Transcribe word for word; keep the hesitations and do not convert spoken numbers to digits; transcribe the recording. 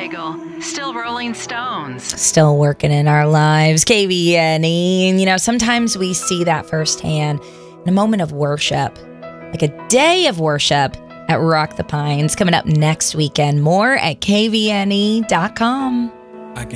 bagel. Still Rolling Stones. Still working in our lives. K V N E. And, you know, sometimes we see that firsthand in a moment of worship, like a day of worship at Rock the Pines coming up next weekend. More at K V N E dot com.